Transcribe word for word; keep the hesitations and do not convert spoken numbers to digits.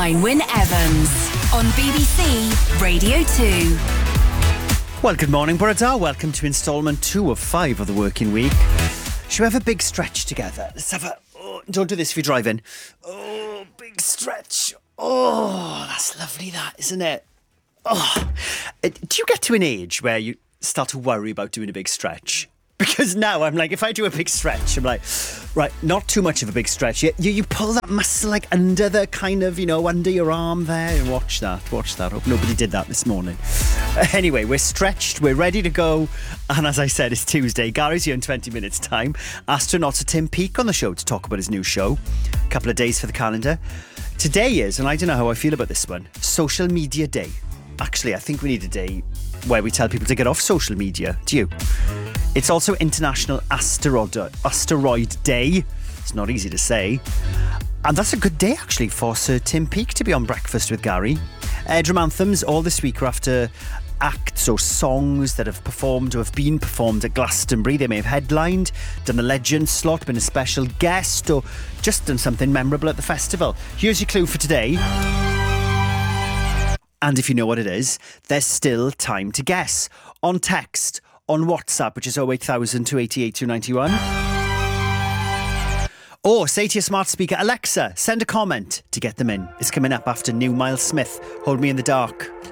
Einwyn Evans on B B C Radio two. Well, good morning, Borough. Welcome to instalment two of five of the working week. Should we have a big stretch together? Let's have a... Oh, don't do this if you're driving. Oh, big stretch. Oh, that's lovely, that, isn't it? Oh, uh, do you get to an age where you start to worry about doing a big stretch? Because now I'm like, if I do a big stretch, I'm like, right, not too much of a big stretch. You, you, you pull that muscle like under the kind of, you know, under your arm there. And watch that, watch that. Hope nobody did that this morning. Uh, anyway, we're stretched, we're ready to go. And as I said, it's Tuesday. Gary's here in twenty minutes time. Astronaut Tim Peake on the show to talk about his new show. A couple of days for the calendar. Today is, and I don't know how I feel about this one, Social Media Day. Actually, I think we need a day where we tell people to get off social media. Do you? It's also International Asteroid, Asteroid Day. It's not easy to say. And that's a good day, actually, for Sir Tim Peake to be on Breakfast with Gary. Uh, drum anthems all this week are after acts or songs that have performed or have been performed at Glastonbury. They may have headlined, done the legend slot, been a special guest, or just done something memorable at the festival. Here's your clue for today. And if you know what it is, there's still time to guess. On text, on WhatsApp, which is oh eight thousand, two eight eight, two nine one. Or say to your smart speaker, Alexa, send a comment to get them in. It's coming up after new Miles Smith, Hold Me in the Dark.